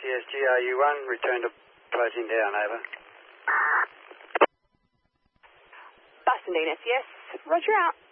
Yes, GRU1, return to closing down, over. Bus and DNS, yes. Roger out.